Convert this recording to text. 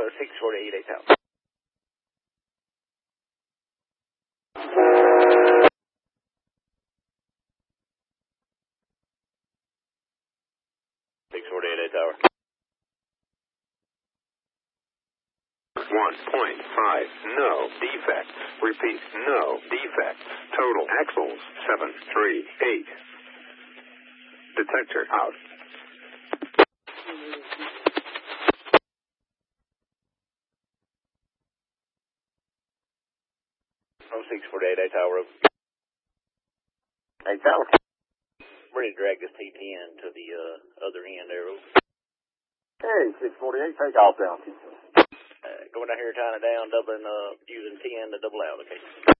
648 tower. Tower. 1.5, no defects. Repeat, no defects. Total axles, 738. Detector out. 648 tower. 8 tower. Ready to drag this T10 to the other end there. Hey, 648, take off down. Going down here, tying it down, doubling, using 10 to double out, okay?